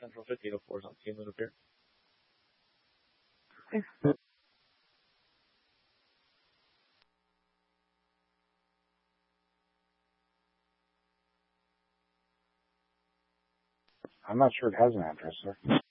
Central 5804 is on team loop here. I'm not sure it has an address, sir.